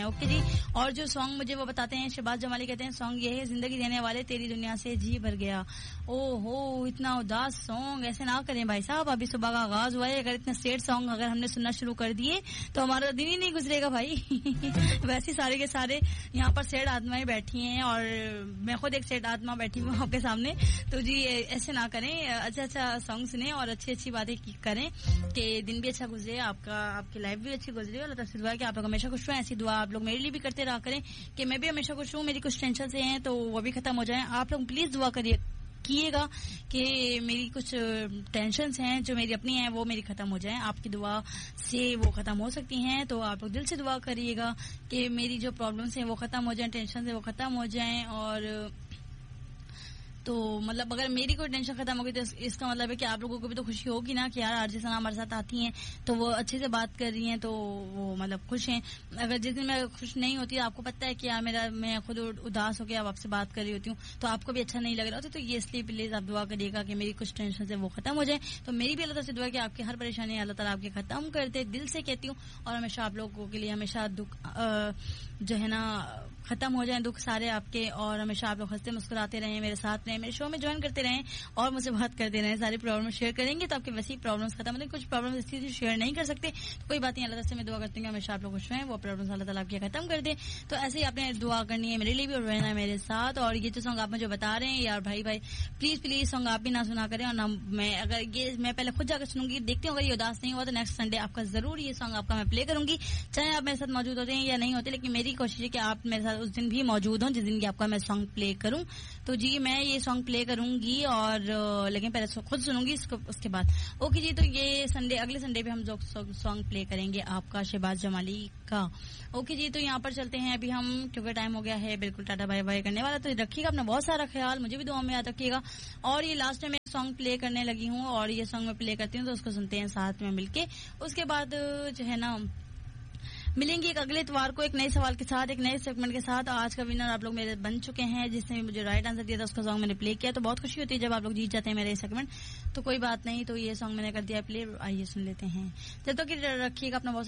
Okay जी। और जो song मुझे वो बताते हैं, शहबाज जमाली कहते हैं सॉन्ग ये है, जिंदगी देने वाले तेरी दुनिया से जी भर गया। ओहो, इतना उदास सॉन्ग ऐसे ना करें भाई साहब, अभी सुबह का आगाज हुआ है, अगर इतने सैड सॉन्ग अगर हमने सुनना शुरू कर दिए तो हमारा दिन ही नहीं गुजरेगा भाई। वैसे सारे के सारे यहाँ पर सैड आत्माएं बैठी हैं और मैं खुद एक सैड आत्मा बैठी हूँ आपके सामने। तो जी ऐसे ना करें, अच्छा अच्छा सॉन्ग सुने और अच्छी अच्छी बातें करें कि दिन भी अच्छा गुजरे आपका, आपकी लाइफ भी अच्छी गुजरे। और तरफ से दुआ है कि आप लोग हमेशा खुश रहें। ऐसी दुआ आप लोग मेरे लिए भी करते रहा करें कि मैं भी हमेशा खुश हूँ, मेरी कुछ टेंशन से हैं तो वो भी खत्म हो जाए। आप लोग प्लीज दुआ कीजिएगा कि मेरी कुछ टेंशन हैं जो मेरी अपनी हैं वो मेरी खत्म हो जाएं। आपकी दुआ से वो खत्म हो सकती हैं, तो आप लोग दिल से दुआ करिएगा कि मेरी जो प्रॉब्लम्स हैं वो खत्म हो जाएं, टेंशन से वो खत्म हो जाएं। और तो मतलब अगर मेरी कोई टेंशन खत्म होगी तो इसका मतलब है कि आप लोगों को भी तो खुशी होगी ना कि यार आरजे सना हमारे साथ आती हैं तो वो अच्छे से बात कर रही हैं, तो वो मतलब खुश हैं। अगर जिस दिन मैं खुश नहीं होती, आपको पता है कि यार मैं खुद उदास होकर आपसे बात कर रही होती हूँ तो आपको भी अच्छा नहीं लग रहा होता, तो ये इसलिए प्लीज आप दुआ करिएगा कि मेरी कुछ टेंशन है वो खत्म हो जाए। तो मेरी भी अल्लाह ताला से दुआ है कि आपकी हर परेशानी अल्लाह ताला आपके खत्म कर दे, दिल से कहती हूँ। और हमेशा आप लोगों के लिए हमेशा दुख जो है ना खत्म हो जाए, दुख सारे आपके, और हमेशा आप लोग हंसते मुस्कुराते रहें, मेरे साथ रहें, मेरे शो में ज्वाइन करते रहें और मुझसे बात करते रहें। सारी प्रॉब्लम शेयर करेंगे तो आपके वैसी प्रॉब्लम्स खत्म होंगे। कुछ प्रॉब्लम इसलिए शेयर नहीं कर सकते तो कोई बात नहीं, अल्लाह ताला से मैं दुआ करती हूँ हमेशा आप लोग खुश रहें, वो प्रॉब्लम्स अल्लाह ताला आपके खत्म कर दे। तो ऐसे ही आपने दुआ करनी है मेरे लिए भी और रहना है मेरे साथ। और ये जो सॉन्ग आप मुझे बता रहे हैं यार भाई प्लीज सॉन्ग आप भी ना सुना करें और ना मैं, अगर ये मैं पहले खुद जाकर सुनूंगी, देखती हूँ अगर ये उदास नहीं हुआ तो नेक्स्ट संडे आपका जरूर ये सॉन्ग आपका मैं प्ले करूंगी, चाहे आप मेरे साथ मौजूद होते हैं या नहीं होते, लेकिन मेरी कोशिश है कि आप मेरे साथ उस दिन भी मौजूद हों जिस दिन की आपका मैं सॉन्ग प्ले करूं। तो जी मैं ये सॉन्ग प्ले करूंगी और लेकिन पहले खुद सुनूंगी उसके बाद। ओके जी, तो ये संडे, अगले संडे पे हम जो सॉन्ग प्ले करेंगे आपका शहबाज जमाली का। ओके जी, तो यहाँ पर चलते हैं अभी हम, क्योंकि टाइम हो गया है बिल्कुल टाटा बाय बाय करने वाला। तो रखिएगा अपना बहुत सारा ख्याल, मुझे भी दुआ में याद रखिएगा। और ये लास्ट में मैं सॉन्ग प्ले करने लगी हूँ और ये सॉन्ग मैं प्ले करती हूँ तो उसको सुनते हैं साथ में मिलके। उसके बाद जो है ना मिलेंगे एक अगले इतवार को एक नए सवाल के साथ, एक नए सेगमेंट के साथ। आज का विनर आप लोग मेरे बन चुके हैं, जिसने भी मुझे राइट आंसर दिया था उसका सॉन्ग मैंने प्ले किया। तो बहुत खुशी होती है जब आप लोग जीत जाते हैं मेरे सेगमेंट, तो कोई बात नहीं। तो ये सॉन्ग मैंने कर दिया प्ले, आइए सुन लेते हैं। जब तक रखिएगा अपना बहुत